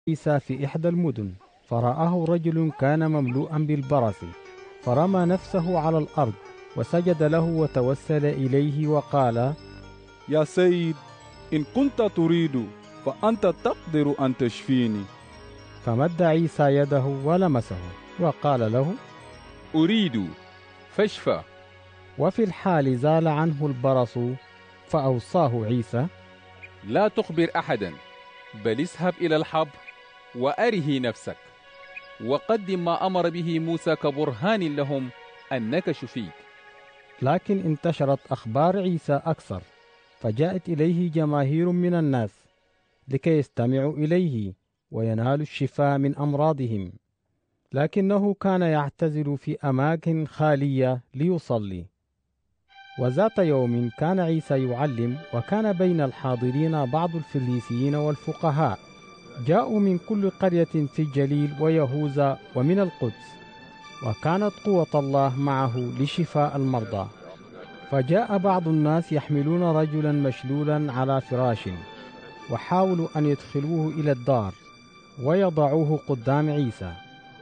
عيسى في إحدى المدن، فرآه رجل كان مملوءا بالبرص، فرمى نفسه على الأرض وسجد له وتوسل إليه وقال: يا سيد، إن كنت تريد فأنت تقدر أن تشفيني. فمد عيسى يده ولمسه وقال له: أريد، فاشفى. وفي الحال زال عنه البرص. فأوصاه عيسى: لا تخبر أحدا، بل اذهب إلى الحبر وأره نفسك، وقدم ما أمر به موسى كبرهان لهم أنك شفيت. لكن انتشرت أخبار عيسى أكثر، فجاءت إليه جماهير من الناس لكي يستمعوا إليه وينالوا الشفاء من أمراضهم، لكنه كان يعتزل في أماكن خالية ليصلي. وذات يوم كان عيسى يعلم، وكان بين الحاضرين بعض الفريسيين والفقهاء، جاءوا من كل قرية في الجليل ويهوذا ومن القدس، وكانت قوة الله معه لشفاء المرضى. فجاء بعض الناس يحملون رجلا مشلولا على فراش، وحاولوا أن يدخلوه إلى الدار ويضعوه قدام عيسى،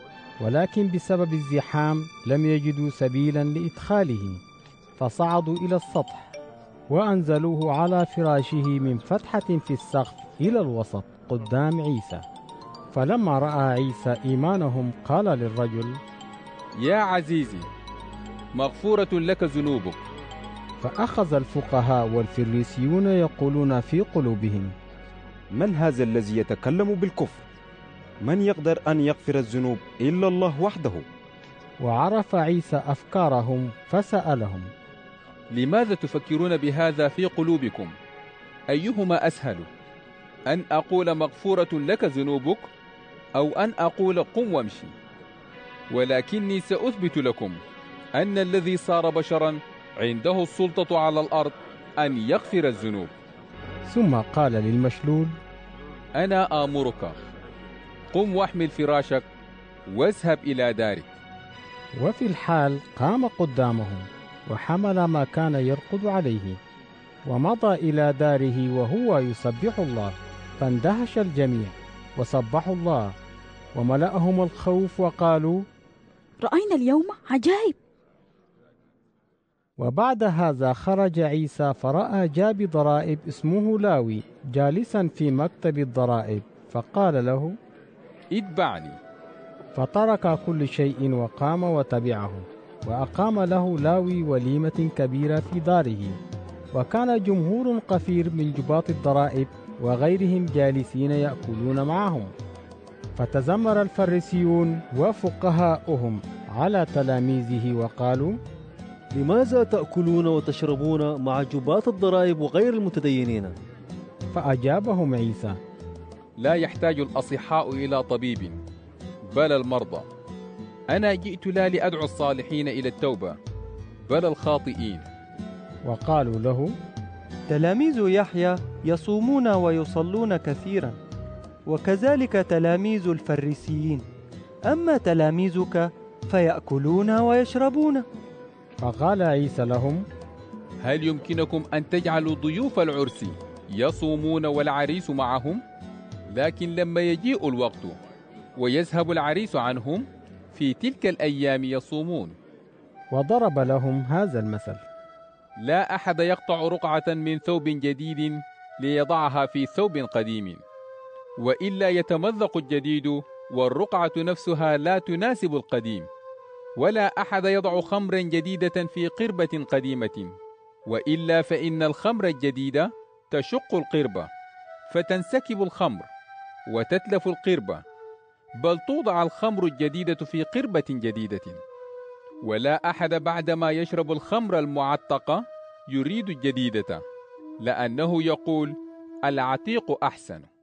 ولكن بسبب الزحام لم يجدوا سبيلا لإدخاله، فصعدوا إلى السطح وأنزلوه على فراشه من فتحة في السقف إلى الوسط قدام عيسى. فلما رأى عيسى إيمانهم قال للرجل: يا عزيزي، مغفورة لك ذنوبك. فأخذ الفقهاء والفريسيون يقولون في قلوبهم: من هذا الذي يتكلم بالكفر؟ من يقدر أن يغفر الذنوب إلا الله وحده؟ وعرف عيسى أفكارهم فسألهم: لماذا تفكرون بهذا في قلوبكم؟ أيهما أسهل، أن أقول مغفورة لك ذنوبك، أو أن أقول قم وامشي؟ ولكني سأثبت لكم أن الذي صار بشرا عنده السلطة على الأرض أن يغفر الذنوب. ثم قال للمشلول: أنا آمرك، قم واحمل فراشك واذهب إلى دارك. وفي الحال قام قدامهم وحمل ما كان يرقد عليه ومضى إلى داره وهو يسبح الله. فاندهش الجميع وسبحوا الله، وملأهم الخوف وقالوا: رأينا اليوم عجائب. وبعد هذا خرج عيسى فرأى جابي ضرائب اسمه لاوي جالسا في مكتب الضرائب، فقال له: اتبعني. فترك كل شيء وقام وتبعه. وأقام له لاوي وليمة كبيرة في داره، وكان جمهور كثير من جباط الضرائب وغيرهم جالسين يأكلون معهم. فتذمر الفريسيون وفقهاؤهم على تلاميذه وقالوا: لماذا تأكلون وتشربون مع جباة الضرائب وغير المتدينين؟ فأجابهم عيسى: لا يحتاج الأصحاء إلى طبيب، بل المرضى. أنا جئت لا لأدعو الصالحين إلى التوبة، بل الخاطئين. وقالوا له: تلاميذ يحيى يصومون ويصلون كثيرا، وكذلك تلاميذ الفريسيين، أما تلاميذك فيأكلون ويشربون. فقال عيسى لهم: هل يمكنكم أن تجعلوا ضيوف العرس يصومون والعريس معهم؟ لكن لما يجيء الوقت ويذهب العريس عنهم، في تلك الأيام يصومون. وضرب لهم هذا المثل: لا أحد يقطع رقعة من ثوب جديد ليضعها في ثوب قديم، وإلا يتمزق الجديد والرقعة نفسها لا تناسب القديم. ولا أحد يضع خمرا جديدة في قربة قديمة، وإلا فإن الخمر الجديدة تشق القربة فتنسكب الخمر وتتلف القربة، بل توضع الخمر الجديدة في قربة جديدة. ولا أحد بعدما يشرب الخمر المعتقة يريد الجديدة، لأنه يقول: العتيق أحسن.